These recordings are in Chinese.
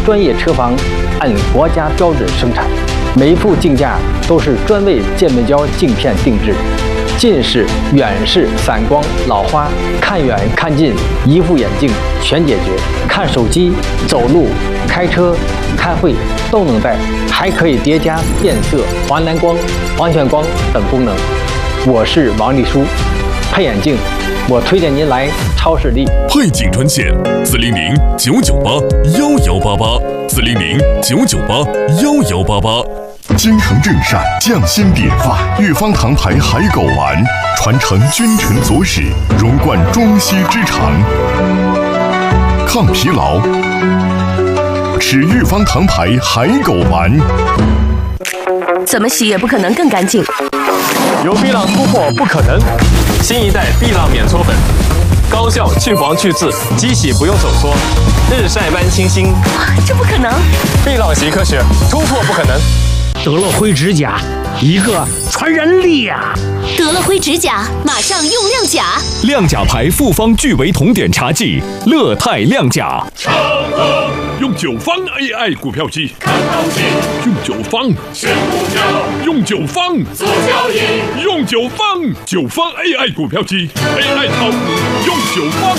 专业车房按国家标准生产，每一副镜架都是专为渐面胶镜片定制。近视、远视、散光、老花，看远看近，一副眼镜全解决。看手机、走路、开车、开会都能戴，还可以叠加变色、华蓝光、黄炫光等功能。我是王丽书，配眼镜，我推荐您来超视力。 配景专线400-998-1188，400-998-1188。京城正善，匠心典范，裕芳堂牌海狗丸，传承君臣佐使，融贯中西之长。抗疲劳，吃裕芳堂牌海狗丸。 怎么洗也不可能更干净。 有碧浪突破不可能，新一代碧浪免搓粉，高效去黄去渍，机洗不用手搓，日晒般清新。 这不可能！ 碧浪洗科学，突破不可能。 德乐辉指甲，一个传人力呀！ 德乐辉指甲，马上用亮甲。 亮甲牌复方聚维酮碘茶剂，乐泰亮甲。 用9方 AI 股票机看高兴，用9方选股票，用9方做交易，用9方AI 股票机 AI 炒股，用9方。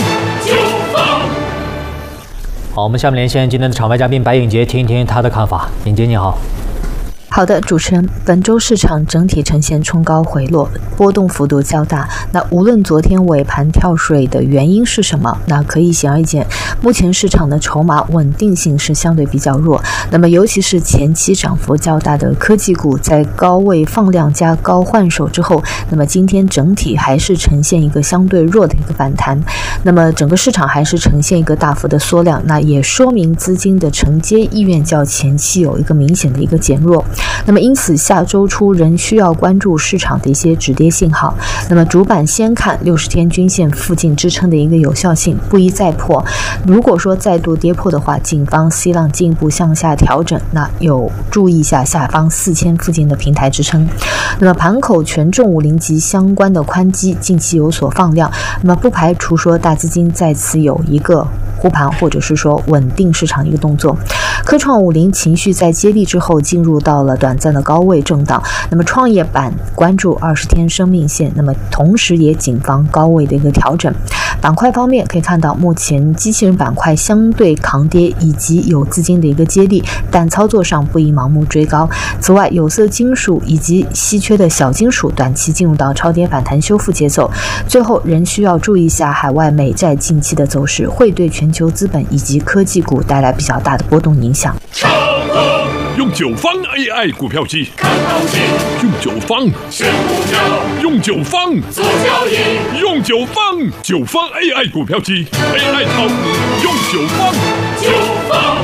好，我们下面连线今天的场外嘉宾白颖杰，听一听他的看法。颖杰你好。 好的，主持人，本周市场整体呈现冲高回落，波动幅度较大。那无论昨天尾盘跳水的原因是什么，那可以显而易见，目前市场的筹码稳定性是相对比较弱。那么尤其是前期涨幅较大的科技股，在高位放量加高换手之后，那么今天整体还是呈现一个相对弱的一个反弹。那么整个市场还是呈现一个大幅的缩量，那也说明资金的承接意愿较前期有一个明显的一个减弱。那么因此下周初仍需要关注市场的一些止跌信号。那么主板先看60天均线附近支撑的一个有效性，不宜再破。如果说再度跌破的话，警方 C 浪进一步向下调整，那有注意一下下方4000附近的平台支撑。那么盘口权重50及相关的宽基近期有所放量，那么不排除说大资金再次有一个护盘或者是说稳定市场一个动作。科创50情绪在接力之后进入到了短暂的高位震荡，那么创业板关注20天生命线，那么同时也谨防高位的一个调整。板块方面可以看到，目前机器人板块相对抗跌，以及有资金的一个接力，但操作上不宜盲目追高。此外，有色金属以及稀缺的小金属短期进入到超跌反弹修复节奏。最后仍需要注意一下海外美债近期的走势，会对全球资本以及科技股带来比较大的波动影响。 用9方 AI 股票机看高兴，用9方选股票，用9方做交易，用9方 AI 股票机 AI 炒股，用9方。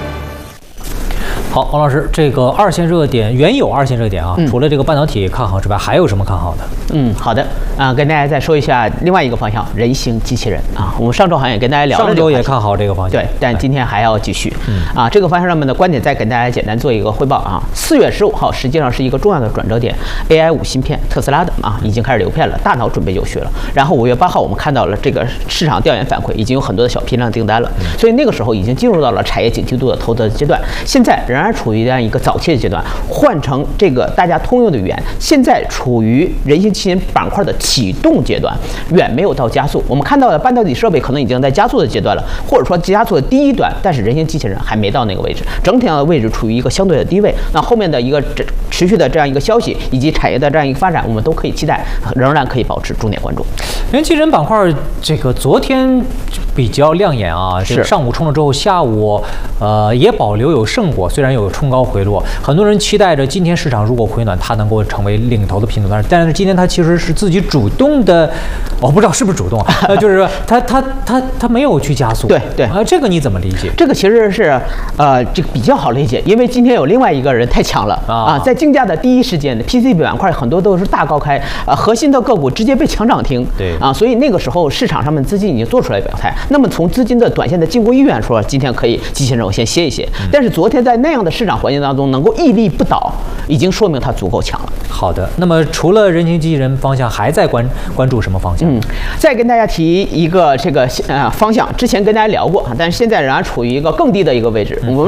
好，王老师，这个二线热点，原有二线热点啊，除了这个半导体看好之外，还有什么看好的？ 好的跟大家再说一下另外一个方向，人形机器人啊。我们上周好像也跟大家聊了， 上周也看好这个方向， 对，但今天还要继续这个方向上面的观点再跟大家简单做一个汇报啊。4月15号实际上是一个重要的转折点 ，AI5芯片，特斯拉的已经开始流片了，大脑准备就绪了。然后5月8号我们看到了这个市场调研反馈，已经有很多的小批量订单了，所以那个时候已经进入到了产业景气度的投资阶段。现在仍然处于这样一个早期的阶段，换成这个大家通用的语言，现在处于人形机器人板块的启动阶段，远没有到加速。我们看到的半导体设备可能已经在加速的阶段了，或者说加速的第一段，但是人形机器人还没到那个位置，整体上的位置处于一个相对的低位。那后面的一个持续的这样一个消息以及产业的这样一个发展，我们都可以期待，仍然可以保持重点关注。 人形机器人板块这个昨天比较亮眼啊，这个上午冲了之后，下午也保留有胜果，虽然有冲高回落，很多人期待着今天市场如果回暖，它能够成为领头的品种，但是今天它其实是自己主动的，我不知道是不是主动啊，就是说它没有去加速， 对这个你怎么理解？ 这个其实是这个比较好理解，因为今天有另外一个人太强了在竞价的第一时间的 PCB 板块很多都是大高开，核心的个股直接被强涨停， 对所以那个时候市场上面资金已经做出来表态。那么从资金的短线的进攻意愿说，今天可以机器人我先歇一歇，但是昨天在那样的市场环境当中能够屹立不倒，已经说明它足够强了。 好的，那么除了人形机器人方向，还在关注什么方向？ 再跟大家提一个这个方向，之前跟大家聊过，但是现在仍然处于一个更低的一个位置。我们